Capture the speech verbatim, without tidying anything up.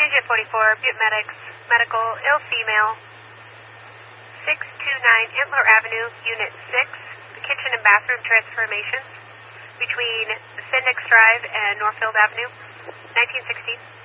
Agent forty-four, Butte Medics, Medical, ill female, six two nine Antler Avenue, Unit six, the kitchen and bathroom transformations between Syndex Drive and Northfield Avenue, nineteen sixteen.